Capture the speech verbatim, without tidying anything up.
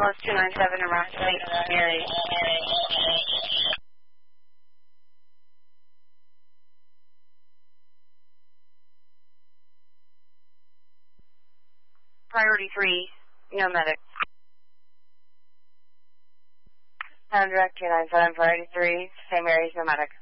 ambulance two nine seven in Rock Saint Mary. Priority three, no medic. I'm direct two nine seven, priority three, Saint Mary's, no medic.